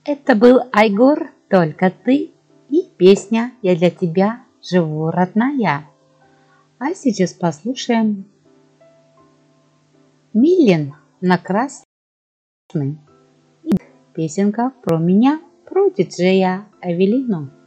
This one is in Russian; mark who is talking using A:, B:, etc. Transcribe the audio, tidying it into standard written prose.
A: Это был Айгор, только ты и песня «Я для тебя живу, родная». А сейчас послушаем Милен на красный. И песенка про меня, про диджея Эвелину.